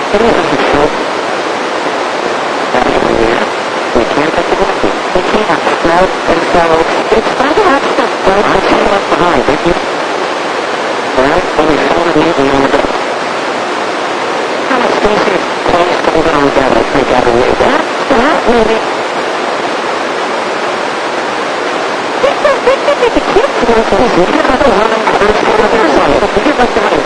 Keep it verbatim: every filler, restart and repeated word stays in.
It isn't difficult. That's clear. We can't get the lucky. We can't. No, and so it's not that stuff. Well, I see you left behind, didn't you? Well, when we found a meeting on the door. How much space close to hold on together? We got to leave that. That maybe. The kids want to listen. You have a lot of first one of their side. But you like the way